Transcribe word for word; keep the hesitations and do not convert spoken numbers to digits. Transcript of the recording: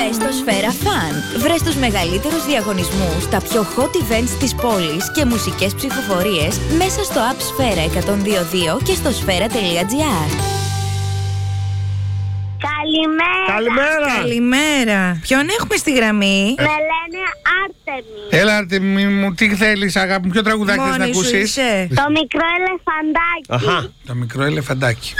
Μπες στο Σφαίρα Fun. Βρες τους μεγαλύτερους διαγωνισμούς, τα πιο hot events της πόλης και μουσικές ψηφοφορίες μέσα στο app Σφαίρα εκατόν δύο δύο και στο σφαίρα τελεία τζι άρ. Καλημέρα. Καλημέρα. Καλημέρα. Ποιον έχουμε στη γραμμή? Με λένε Άρτεμι. Έλα, Άρτεμι μου, τι θέλεις, αγάπη μου, ποιο τραγουδάκι θες να Μόνη σου ακούσεις? είσαι? Το μικρό ελεφαντάκι. Αχα. Το μικρό ελεφαντάκι.